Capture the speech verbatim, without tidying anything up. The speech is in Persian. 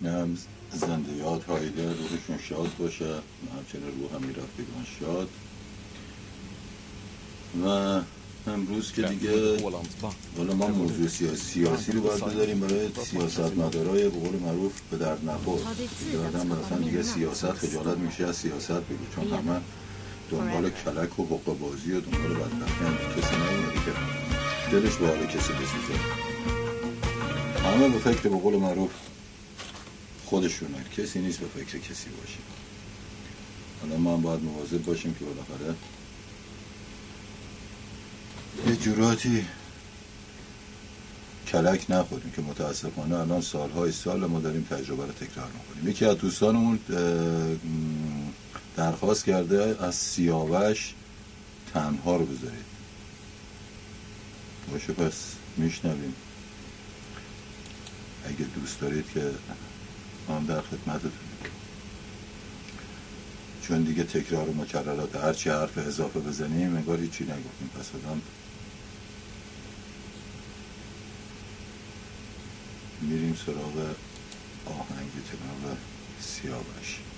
نم زنده یاد هایده روحشون شاد باشه، همچنین روح هم رفیقان شاد. و امروز که دیگه حالا ما موضوع سیاسی, سیاسی رو باید بذاریم برای سیاست مدارای به قول معروف به درد نخور. آدم مثلا دیگه سیاست خجالت میشه از سیاست بگو، چون همه دنبال کلک و حقه بازی و دنبال بدبختی هم کسی نمیده که دلش به حال کسی بسوزه. همه به فکر به قول معروف خودشونه، کسی نیست به فکر کسی باشه. حالا ما هم باید مواظب باشیم که بالاخره یه جوراتی کلک نخوریم که متاسفانه الان سالهای سال ما داریم تجربه رو تکرار میکنیم. یکی از دوستانمون درخواست کرده از سیاوش تنها رو بذارید. باشه پس میشنویم، اگه دوست دارید که من در خدمتتونم، چون دیگه تکرار و مکررات هرچی حرف اضافه بزنیم انگار هیچی نگفتیم. پس آدم میریم سراغ آهنگ جناب سیاوش.